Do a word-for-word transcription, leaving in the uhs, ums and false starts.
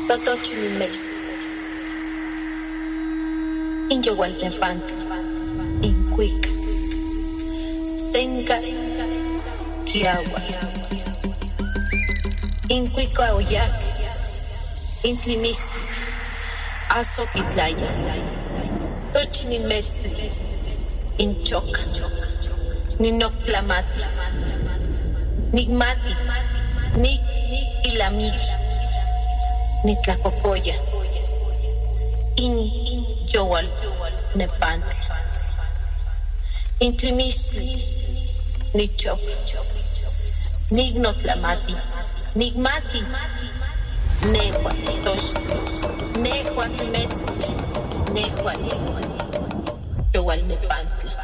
Totochilimex, Inyowaltepantli, Incuic, Senca, Kiawa, Incuica Oyac, Intlimistli, Azoquitlaya, Tochilimex, Inchoc, Ninoctlamati, Nigmati, Nik Ilamiki, Nitlacocoya, In Yowal Nepantli, Intlimistli, Nichok, Nignotlamati, Nigmati, Nehua Tosh, Nehua Timetzli, Nehua Yowal Nepantli.